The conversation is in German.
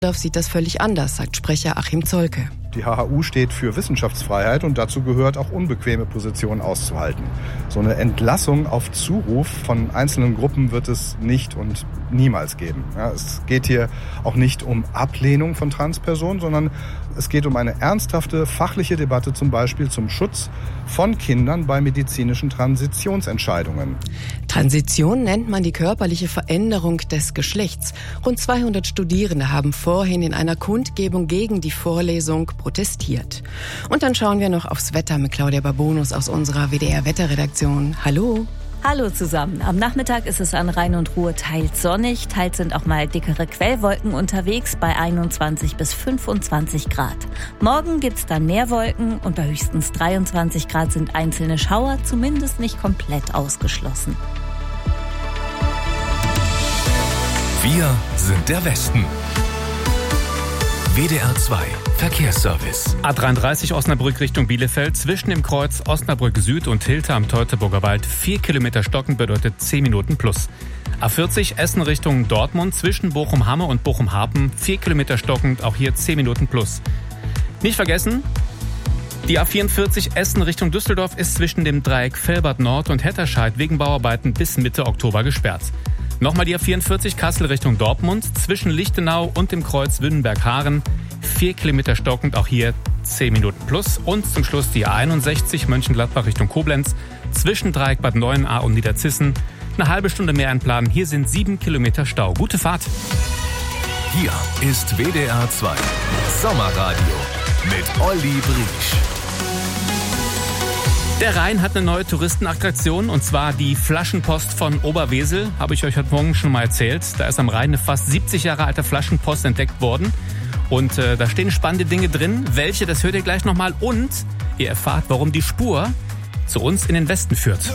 Düsseldorf sieht das völlig anders, sagt Sprecher Achim Zolke. Die HHU steht für Wissenschaftsfreiheit und dazu gehört auch unbequeme Positionen auszuhalten. So eine Entlassung auf Zuruf von einzelnen Gruppen wird es nicht und niemals geben. Ja, es geht hier auch nicht um Ablehnung von Transpersonen, sondern es geht um eine ernsthafte fachliche Debatte zum Beispiel zum Schutz von Kindern bei medizinischen Transitionsentscheidungen. Transition nennt man die körperliche Veränderung des Geschlechts. Rund 200 Studierende haben vorhin in einer Kundgebung gegen die Vorlesung protestiert. Und dann schauen wir noch aufs Wetter mit Claudia Babonus aus unserer WDR-Wetterredaktion. Hallo. Hallo zusammen. Am Nachmittag ist es an Rhein und Ruhr teils sonnig, teils sind auch mal dickere Quellwolken unterwegs bei 21 bis 25 Grad. Morgen gibt's dann mehr Wolken und bei höchstens 23 Grad sind einzelne Schauer zumindest nicht komplett ausgeschlossen. Wir sind der Westen. WDR 2 Verkehrsservice. A33 Osnabrück Richtung Bielefeld. Zwischen dem Kreuz Osnabrück Süd und Hilter am Teutoburger Wald 4 Kilometer stocken bedeutet 10 Minuten plus. A40 Essen Richtung Dortmund. Zwischen Bochum-Hamme und Bochum-Harpen 4 Kilometer stockend, auch hier 10 Minuten plus. Nicht vergessen, die A44 Essen Richtung Düsseldorf ist zwischen dem Dreieck Velbert Nord und Hetterscheid wegen Bauarbeiten bis Mitte Oktober gesperrt. Nochmal die A44 Kassel Richtung Dortmund, zwischen Lichtenau und dem Kreuz Wünnenberg-Haaren, 4 Kilometer stockend, auch hier 10 Minuten plus. Und zum Schluss die A61 Mönchengladbach Richtung Koblenz, zwischen Dreieck Bad Neuenahr und Niederzissen. Eine halbe Stunde mehr einplanen, hier sind 7 Kilometer Stau. Gute Fahrt. Hier ist WDR 2 Sommerradio mit Olli Briesch. Der Rhein hat eine neue Touristenattraktion, und zwar die Flaschenpost von Oberwesel. Habe ich euch heute Morgen schon mal erzählt. Da ist am Rhein eine fast 70 Jahre alte Flaschenpost entdeckt worden. Und da stehen spannende Dinge drin. Welche, das hört ihr gleich nochmal. Und ihr erfahrt, warum die Spur zu uns in den Westen führt.